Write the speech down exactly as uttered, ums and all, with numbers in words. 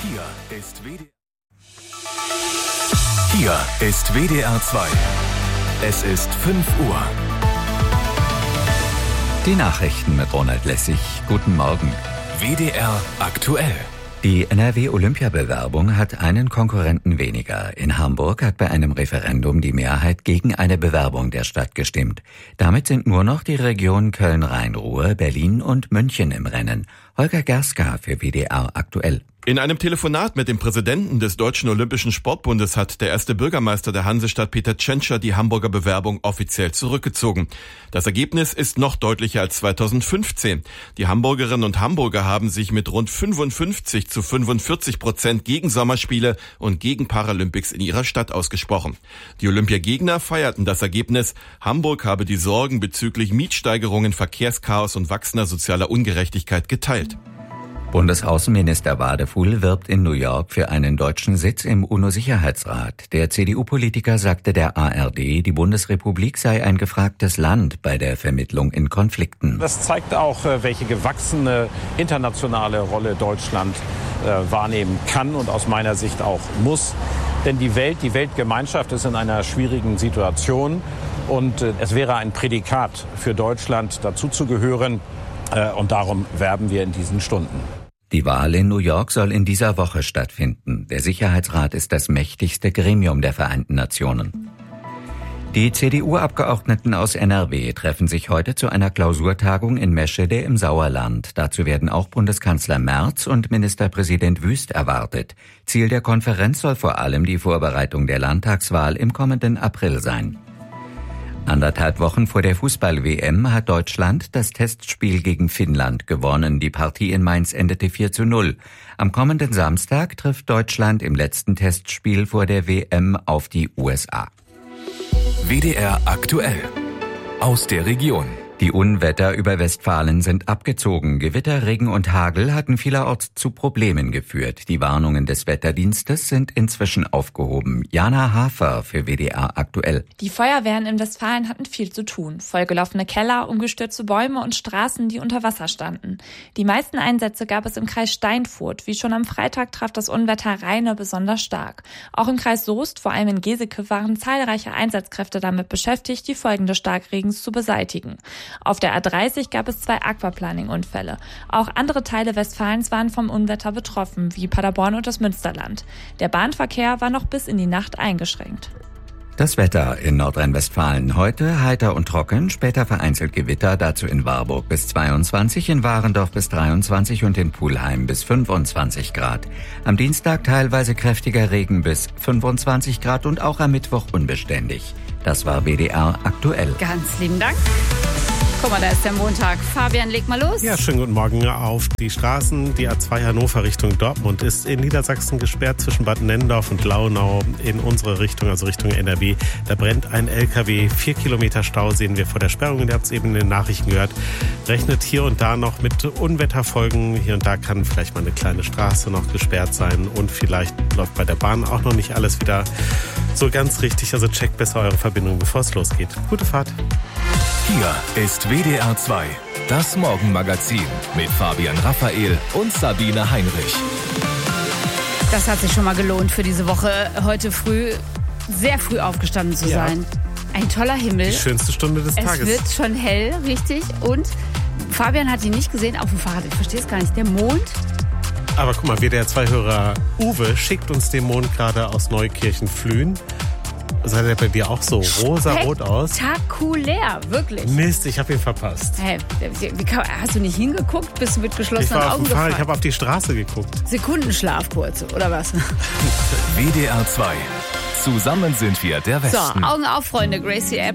Hier ist W D R. Hier ist W D R zwei. Es ist fünf Uhr. Die Nachrichten mit Ronald Lessig. Guten Morgen. W D R aktuell. Die N R W-Olympiabewerbung hat einen Konkurrenten weniger. In Hamburg hat bei einem Referendum die Mehrheit gegen eine Bewerbung der Stadt gestimmt. Damit sind nur noch die Regionen Köln-Rhein-Ruhr, Berlin und München im Rennen. Holger Gerska für W D R aktuell. In einem Telefonat mit dem Präsidenten des Deutschen Olympischen Sportbundes hat der erste Bürgermeister der Hansestadt Peter Tschentscher die Hamburger Bewerbung offiziell zurückgezogen. Das Ergebnis ist noch deutlicher als zweitausendfünfzehn. Die Hamburgerinnen und Hamburger haben sich mit rund fünfundfünfzig zu fünfundvierzig Prozent gegen Sommerspiele und gegen Paralympics in ihrer Stadt ausgesprochen. Die Olympiagegner feierten das Ergebnis. Hamburg habe die Sorgen bezüglich Mietsteigerungen, Verkehrschaos und wachsender sozialer Ungerechtigkeit geteilt. Bundesaußenminister Wadefuhl wirbt in New York für einen deutschen Sitz im UNO-Sicherheitsrat. Der C D U-Politiker sagte der A R D, die Bundesrepublik sei ein gefragtes Land bei der Vermittlung in Konflikten. Das zeigt auch, welche gewachsene internationale Rolle Deutschland äh, wahrnehmen kann und aus meiner Sicht auch muss. Denn die Welt, die Weltgemeinschaft ist in einer schwierigen Situation und äh, es wäre ein Prädikat für Deutschland, dazuzugehören. Und darum werben wir in diesen Stunden. Die Wahl in New York soll in dieser Woche stattfinden. Der Sicherheitsrat ist das mächtigste Gremium der Vereinten Nationen. Die C D U-Abgeordneten aus N R W treffen sich heute zu einer Klausurtagung in Meschede im Sauerland. Dazu werden auch Bundeskanzler Merz und Ministerpräsident Wüst erwartet. Ziel der Konferenz soll vor allem die Vorbereitung der Landtagswahl im kommenden April sein. Anderthalb Wochen vor der Fußball-W M hat Deutschland das Testspiel gegen Finnland gewonnen. Die Partie in Mainz endete vier zu null. Am kommenden Samstag trifft Deutschland im letzten Testspiel vor der W M auf die U S A. W D R aktuell. Aus der Region. Die Unwetter über Westfalen sind abgezogen. Gewitter, Regen und Hagel hatten vielerorts zu Problemen geführt. Die Warnungen des Wetterdienstes sind inzwischen aufgehoben. Jana Hafer für W D R aktuell. Die Feuerwehren in Westfalen hatten viel zu tun. Vollgelaufene Keller, umgestürzte Bäume und Straßen, die unter Wasser standen. Die meisten Einsätze gab es im Kreis Steinfurt. Wie schon am Freitag traf das Unwetter Rheine besonders stark. Auch im Kreis Soest, vor allem in Geseke, waren zahlreiche Einsatzkräfte damit beschäftigt, die Folgen des Starkregens zu beseitigen. Auf der A dreißig gab es zwei Aquaplaning-Unfälle. Auch andere Teile Westfalens waren vom Unwetter betroffen, wie Paderborn und das Münsterland. Der Bahnverkehr war noch bis in die Nacht eingeschränkt. Das Wetter in Nordrhein-Westfalen heute heiter und trocken, später vereinzelt Gewitter, dazu in Warburg bis zweiundzwanzig, in Warendorf bis dreiundzwanzig und in Pulheim bis fünfundzwanzig Grad. Am Dienstag teilweise kräftiger Regen bis fünfundzwanzig Grad und auch am Mittwoch unbeständig. Das war W D R aktuell. Ganz lieben Dank. Guck mal, da ist der Montag. Fabian, leg mal los. Ja, schönen guten Morgen auf die Straßen. Die A zwei Hannover Richtung Dortmund ist in Niedersachsen gesperrt zwischen Bad Nennendorf und Launau in unsere Richtung, also Richtung N R W. Da brennt ein L K W. Vier Kilometer Stau sehen wir vor der Sperrung. Ihr habt es eben in den Nachrichten gehört. Rechnet hier und da noch mit Unwetterfolgen. Hier und da kann vielleicht mal eine kleine Straße noch gesperrt sein. Und vielleicht läuft bei der Bahn auch noch nicht alles wieder so ganz richtig. Also checkt besser eure Verbindung, bevor es losgeht. Gute Fahrt. Hier ist W D R zwei, das Morgenmagazin mit Fabian Raphael und Sabine Heinrich. Das hat sich schon mal gelohnt für diese Woche. Heute früh, sehr früh aufgestanden zu Ja. sein. Ein toller Himmel. Die schönste Stunde des Es Tages. wird schon hell, richtig. Und Fabian hat ihn nicht gesehen auf dem Fahrrad. Ich verstehe es gar nicht. Der Mond. Aber guck mal, W D R zwei-Hörer Uwe schickt uns den Mond gerade aus Neukirchen-Flühen. Sah der bei dir auch so rosa-rot aus? Spektakulär, wirklich. Mist, ich habe ihn verpasst. Hey, wie kann, hast du nicht hingeguckt? Bist du mit Ich geschlossenen war auf Augen dem Fahrrad, ich gefahren? habe auf die Straße geguckt. Sekundenschlaf kurz, oder was? W D R zwei. Zusammen sind wir der So, Westen. Augen auf, Freunde. Gracie App